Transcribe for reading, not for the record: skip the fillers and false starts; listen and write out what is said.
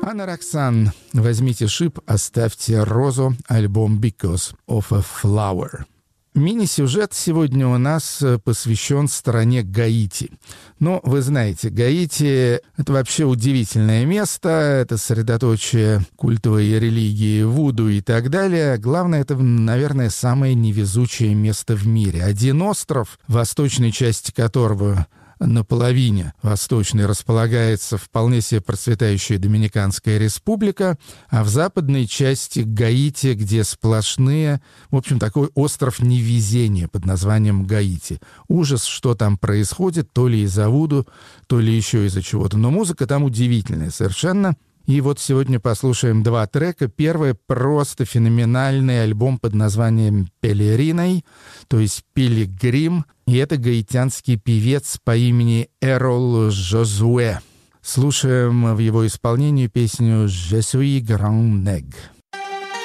Анна Роксан, возьмите шип, оставьте розу, альбом «Because of a Flower». Мини-сюжет сегодня у нас посвящен стране Гаити. Но вы знаете, Гаити — это вообще удивительное место, это средоточие культовой религии вуду и так далее. Главное, это, наверное, самое невезучее место в мире. Один остров, в восточной части которого на половине восточной располагается вполне себе процветающая Доминиканская республика, а в западной части Гаити, где сплошные, в общем, такой остров невезения под названием Гаити. Ужас, что там происходит, то ли из-за вуду, то ли еще из-за чего-то. Но музыка там удивительная совершенно. И вот сегодня послушаем два трека. Первый — просто феноменальный альбом под названием «Пелериной», то есть «Пилигрим». И это гаитянский певец по имени Эрол Жозуэ. Слушаем в его исполнении песню «Je suis grand nègre».